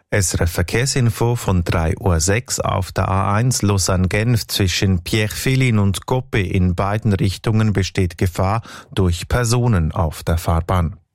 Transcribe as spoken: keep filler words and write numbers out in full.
S R F Verkehrsinfo von drei Uhr sechs auf der A eins Lausanne-Genf zwischen Pierrefitte und Coppet in beiden Richtungen besteht Gefahr durch Personen auf der Fahrbahn.